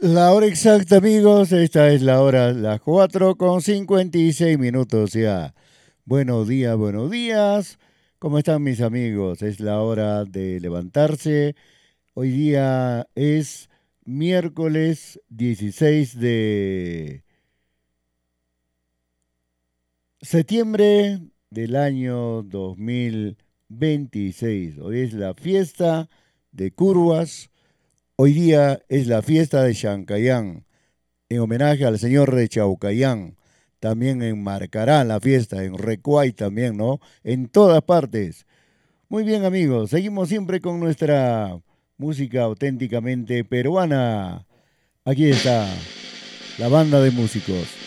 La hora exacta, amigos, esta es la hora, las 4:56 ya. Buenos días, buenos días. ¿Cómo están mis amigos? Es la hora de levantarse. Hoy día es miércoles 16 de septiembre del año 2026. Hoy es la fiesta de Curvas. Hoy día es la fiesta de Chancayán, en homenaje al señor de Chaucayán. También en Marcarán la fiesta, en Recuay también, ¿no? En todas partes. Muy bien, amigos, seguimos siempre con nuestra música auténticamente peruana. Aquí está la banda de músicos.